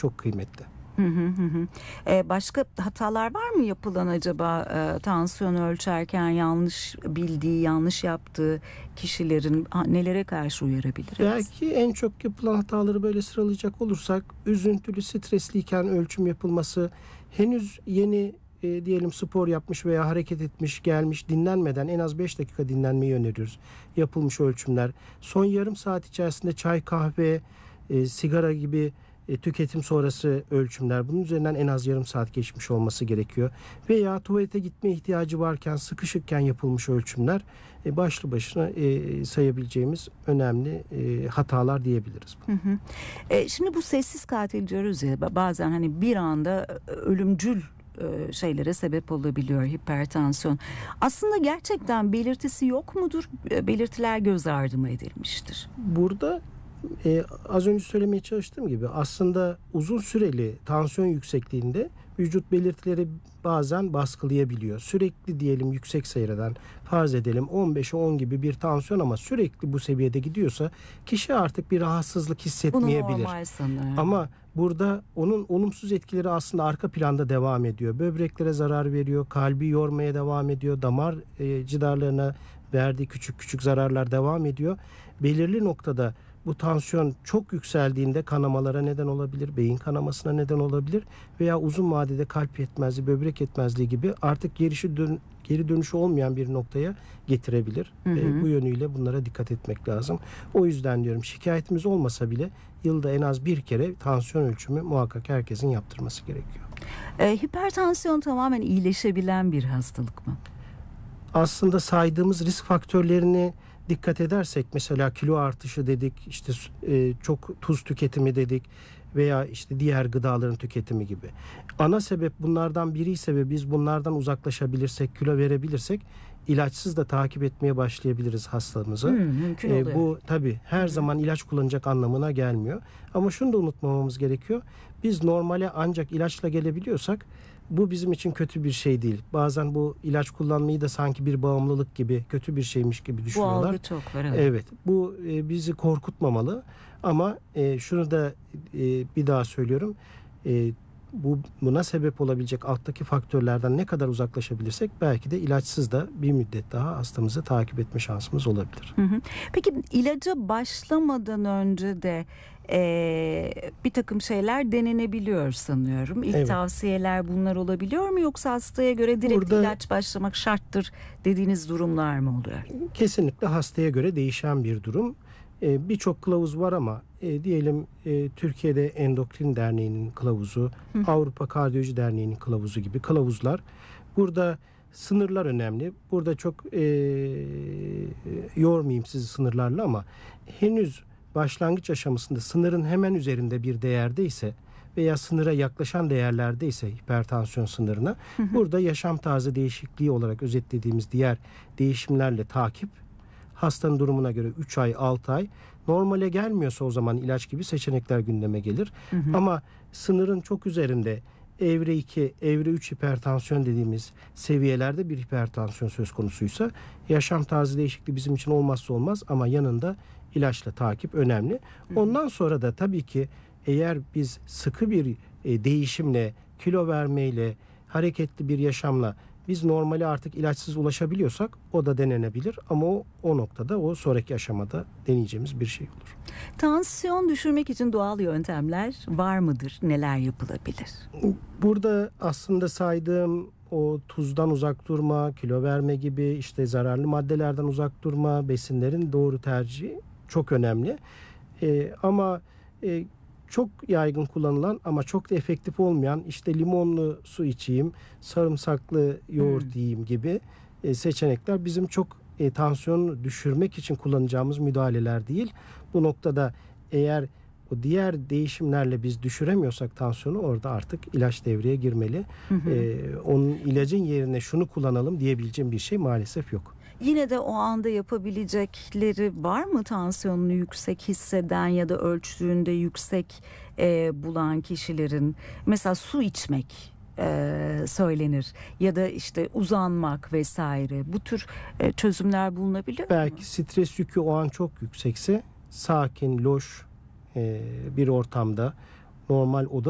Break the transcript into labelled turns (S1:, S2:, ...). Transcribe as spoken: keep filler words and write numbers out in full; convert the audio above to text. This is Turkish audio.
S1: çok kıymetli.
S2: Hı hı hı. Ee, başka hatalar var mı yapılan acaba e, tansiyon ölçerken yanlış bildiği, yanlış yaptığı kişilerin ha, nelere karşı uyarabiliriz?
S1: Belki en çok yapılan hataları böyle sıralayacak olursak, üzüntülü, stresliyken ölçüm yapılması, henüz yeni e, diyelim spor yapmış veya hareket etmiş, gelmiş, dinlenmeden en az beş dakika dinlenmeyi öneriyoruz. Yapılmış ölçümler, son yarım saat içerisinde çay, kahve, e, sigara gibi e, tüketim sonrası ölçümler, bunun üzerinden en az yarım saat geçmiş olması gerekiyor. Veya tuvalete gitme ihtiyacı varken, sıkışıkken yapılmış ölçümler e, başlı başına e, sayabileceğimiz önemli e, hatalar diyebiliriz.
S2: Hı hı. E, şimdi bu sessiz katil diyoruz ya, bazen hani bir anda ölümcül e, şeylere sebep olabiliyor hipertansiyon. Aslında gerçekten belirtisi yok mudur? E, Belirtiler göz ardı mı edilmiştir?
S1: Burada e, az önce söylemeye çalıştığım gibi aslında uzun süreli tansiyon yüksekliğinde vücut belirtileri bazen baskılayabiliyor. Sürekli diyelim yüksek seyreden, farz edelim on beşe on gibi bir tansiyon ama sürekli bu seviyede gidiyorsa kişi artık bir rahatsızlık
S2: Bunu
S1: hissetmeyebilir.
S2: normal sanırım.
S1: Ama burada onun olumsuz etkileri aslında arka planda devam ediyor. Böbreklere zarar veriyor, kalbi yormaya devam ediyor, damar e, cidarlarına verdiği küçük küçük zararlar devam ediyor. Belirli noktada bu tansiyon çok yükseldiğinde kanamalara neden olabilir, beyin kanamasına neden olabilir veya uzun vadede kalp yetmezliği, böbrek yetmezliği gibi artık gerişi dön, geri dönüşü olmayan bir noktaya getirebilir.
S2: Hı hı.
S1: E, bu yönüyle bunlara dikkat etmek lazım. O yüzden diyorum, şikayetimiz olmasa bile yılda en az bir kere tansiyon ölçümü muhakkak herkesin yaptırması gerekiyor.
S2: E, hipertansiyon tamamen iyileşebilen bir hastalık mı?
S1: Aslında saydığımız risk faktörlerini dikkat edersek, mesela kilo artışı dedik, işte e, çok tuz tüketimi dedik veya işte diğer gıdaların tüketimi gibi. Ana sebep bunlardan biri ise ve biz bunlardan uzaklaşabilirsek, kilo verebilirsek ilaçsız da takip etmeye başlayabiliriz hastamızı.
S2: Hmm, mümkün
S1: E,
S2: oluyor.
S1: bu tabii her
S2: Hı hı.
S1: zaman ilaç kullanacak anlamına gelmiyor. Ama şunu da unutmamamız gerekiyor. Biz normale ancak ilaçla gelebiliyorsak bu bizim için kötü bir şey değil. Bazen bu ilaç kullanmayı da sanki bir bağımlılık gibi, kötü bir şeymiş gibi
S2: Bu
S1: düşünüyorlar.
S2: algı çok var. Evet.
S1: Evet, bu e, bizi korkutmamalı. Ama e, şunu da e, bir daha söylüyorum. E, bu buna sebep olabilecek alttaki faktörlerden ne kadar uzaklaşabilirsek belki de ilaçsız da bir müddet daha hastamızı takip etme şansımız olabilir.
S2: Hı hı. Peki ilaca başlamadan önce de e, bir takım şeyler denenebiliyor sanıyorum. İlk
S1: Evet.
S2: tavsiyeler bunlar olabiliyor mu, yoksa hastaya göre direkt
S1: Burada-
S2: ilaç başlamak şarttır dediğiniz durumlar mı oluyor?
S1: Kesinlikle hastaya göre değişen bir durum. Ee, Birçok kılavuz var ama e, diyelim e, Türkiye'de Endokrin Derneği'nin kılavuzu,
S2: Hı.
S1: Avrupa Kardiyoloji Derneği'nin kılavuzu gibi kılavuzlar. Burada sınırlar önemli. Burada çok e, yormayayım sizi sınırlarla ama henüz başlangıç aşamasında sınırın hemen üzerinde bir değerdeyse veya sınıra yaklaşan değerlerdeyse hipertansiyon sınırına,
S2: Hı hı.
S1: burada yaşam tarzı değişikliği olarak özetlediğimiz diğer değişimlerle takip, hastanın durumuna göre üç ay altı ay, normale gelmiyorsa o zaman ilaç gibi seçenekler gündeme gelir.
S2: Hı hı.
S1: Ama sınırın çok üzerinde evre iki, evre üç hipertansiyon dediğimiz seviyelerde bir hipertansiyon söz konusuysa yaşam tarzı değişikliği bizim için olmazsa olmaz ama yanında ilaçla takip önemli. Ondan sonra da tabii ki eğer biz sıkı bir e, değişimle, kilo vermeyle, hareketli bir yaşamla biz normale artık ilaçsız ulaşabiliyorsak o da denenebilir ama o, o noktada o sonraki aşamada deneyeceğimiz bir şey olur.
S2: Tansiyon düşürmek için doğal yöntemler var mıdır? Neler yapılabilir?
S1: Burada aslında saydığım o tuzdan uzak durma, kilo verme gibi, işte zararlı maddelerden uzak durma, besinlerin doğru tercihi çok önemli. Ee, ama e, çok yaygın kullanılan ama çok da efektif olmayan, işte limonlu su içeyim, sarımsaklı yoğurt
S2: Hmm.
S1: yiyeyim gibi e, seçenekler bizim çok e, tansiyonu düşürmek için kullanacağımız müdahaleler değil. Bu noktada eğer o diğer değişimlerle biz düşüremiyorsak tansiyonu, orada artık ilaç devreye girmeli.
S2: Hı hı.
S1: Ee, onun ilacın yerine şunu kullanalım diyebileceğim bir şey maalesef yok.
S2: Yine de o anda yapabilecekleri var mı, tansiyonunu yüksek hisseden ya da ölçtüğünde yüksek e, bulan kişilerin? Mesela su içmek e, söylenir ya da işte uzanmak vesaire. Bu tür e, çözümler bulunabiliyor mu?
S1: Belki stres yükü o an çok yüksekse sakin, loş e, bir ortamda, normal oda